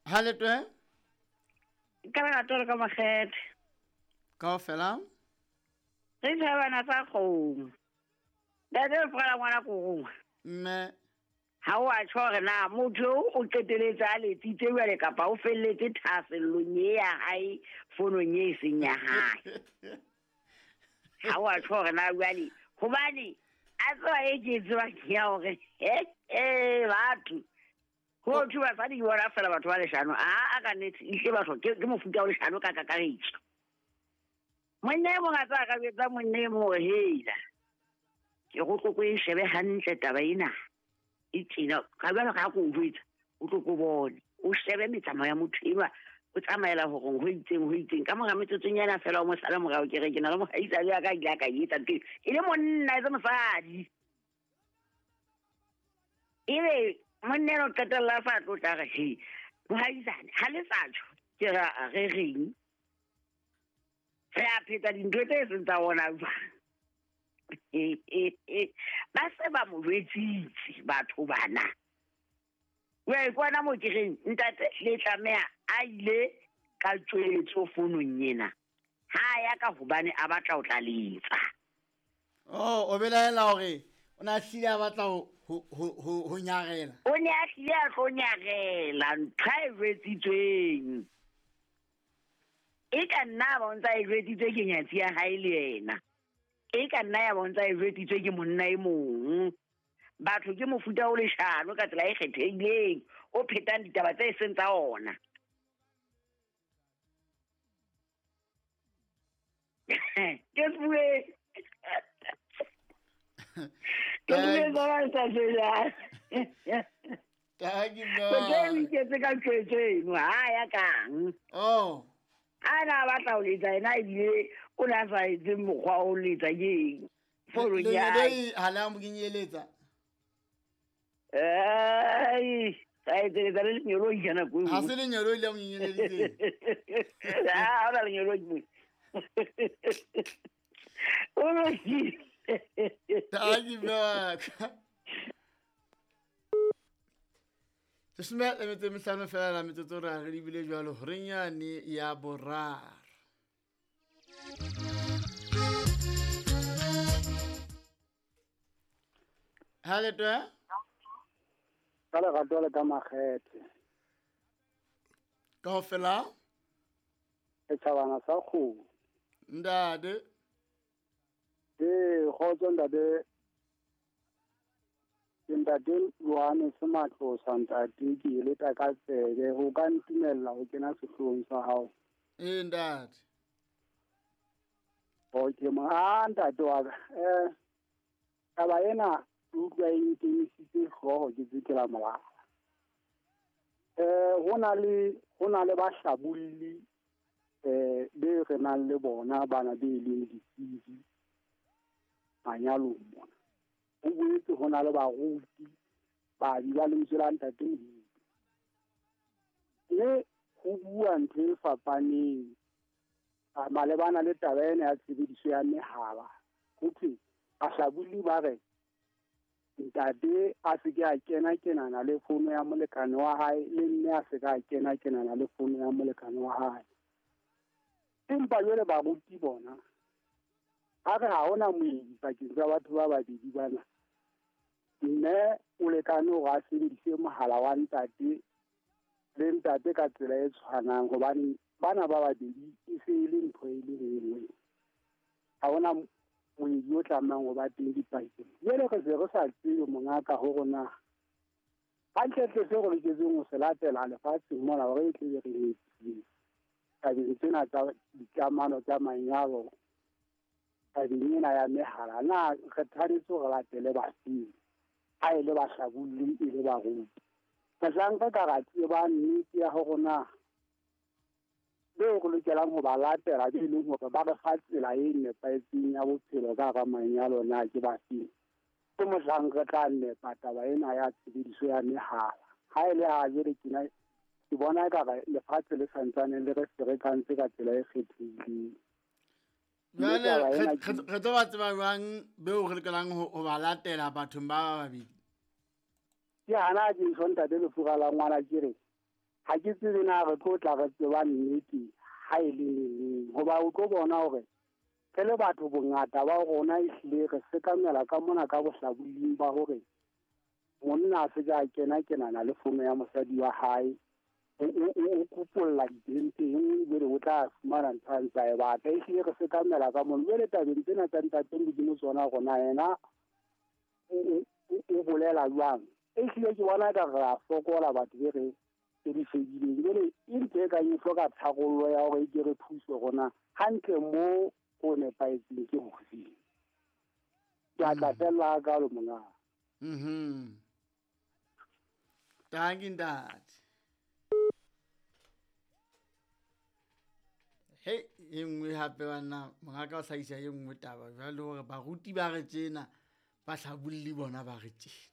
Haletwe Ka lerato le ka makgethe. kaofela Re thabana tsa kgomo. Ntate re fela ngwana ko gongwe. mme Ha o a tjho hore na motho o qeteletse a letsitse jwale kapa o felletse thasellong e ya hae fonong e seng ya hae. Ha o a tjho hore na jwale hobane a tsoa e ke tsebang ya hore batho ho thwe basadi ke bona fela batho ba leshano a ka nnete ile batho ke mofuta o leshano ka kakaretso. Monna mo ga tsa ka betsa monna mo heila. Ke go tloko e shebe hantle taba ena. E tsena ka bana ga go utlwetsa o tlo go bone o shebe metsamao ya motho eba o tsamaela ho go itseng ka mora metsotsong yana fela o mo sala morao ke re ke na le mo haisa le ka ile ka etsa teng ile monna e mosadi ile monna no qetella fa tlo tla re he mo haisane ha le sa tsho ke ra re reng re a pheta dintho tse se tsa bona jwang ba se ba mo jwetsitse batho bana we kwana mo ke reng ntate le tlamea a ile ka tshwetso fonong yena ha ya ka hobane a batla o tlaletsa o belaela hore o na hlile a batla ho nyarela o ne a hlile a tlo nyarela ntha e jwetsitsweng e ka nna ba ntsa e jwetsitswe ke nyatsi ya hae le yena e ka nna ya bontsha e jwetsitswe ke monna e mong batho ke mofuta o leshano ka tsela e kgethehileng o phetang ditaba tse seng tsa ona ke bue ke bue ba sa sela tagi ke ke se ka tshwetseng ha ya kang ana batla o letsa ena ile o na sa etse mokgwa o letsa ke foro ya ha la mo kinyeletsa ai te da le nyolo yana ko ha se le nyolo ile mo kinyeleditse ha ba le nyolo mo o no ki tagi ba Sesme le metse mehlano fela la metsotso ra re di bile jwalo re nyane ya boraro Haletwe ka lerato le ka makgethe kaofela e thabana sa kgomo ndade kgotso ntate Loane se matlo sa ntate ke ile ta ka tsebe ho ka ntumella ho kena sehlong sa hao ndade okay ntate wa ka taba ena utlwa e ntemisitse hloho ke tsekela molala ho na le bahlabulli be re nang le bona bana be leng ditsebi manyalong mona ho boetse ho na le baruti ba di ba lentswe la ntate Modimo ho bua ntho e fapaneng malebana le taba ena ya tshebediso ya mehala ho thwe bahlabulli ba re ntate a se ke a kenana le fono ya molekane wa hae le mme a se ka kenana le fono ya molekane wa hae empa jwale baruti bona ha re ha hona moedi pakeng tsa batho ba babedi bana mme o lekane hore a sebedise mohala wa ntate le ntate ka tsela e tshwanang hobane bana ba babedi e se e le ntho e le nngwe ha hona moedi o tlamang ho ba teng dipakeng jwale re se re sa tsebe mongaka ho rona hantle se go leketseng ho se latela lefatsheng mona hore e tle re etse tabeng tsena tsa dikamano tsa manyalo tabeng ena ya mehala na re tshwanetse hore latele bafeng ha e le bahlabulli e le baruti ka tlanka ka ra tseba nnete ya hore na beo go lokelang ho ba latela be leng hore ba re fa tsela e nepahetseng ya bophelo ka ga manyalo na ke bafeng ke mohlang re tla nepa taba ena ya tshebediso ya mehala ha e le ha jere ke bona ka lefatshe le santsane le re ferekantse ka tsela e kgethehileng jwale re tlo ba tseba jwang beo re lokelang ho ba latela bathong ba babedi ke hana ke ntate Lefura la ngwana ke re ha ke tsebe na re tlo tla re tseba nnete ha e le neng hoba o tlo bona hore ke le batho bongata ba rona ehlile re sekamela ka mona ka bohlaboleng ba hore monna a se ka kenana le fono ya mosadi wa hae o kupolla diteng teng jwale o tla fumana ntho a ntse a e batla ehlile re sekamela ka mona jwale tabeng tsena tsa ntate modimo tsona rona yena o bolela jwang ehlile ke bona ka re a fokola batho be re di shebileng jwale e ntse e kang e hloka tharollo ya hore ke re thuse rona hantle mo go nepahetseng ke hofeng ke a tla fela ka lo mongaka Thank you, Dad. Hey, e nngwe hape bana mongaka o hlahisa e nngwe taba jwale hore baruti ba re tjena ba hlabolli bona ba re tjena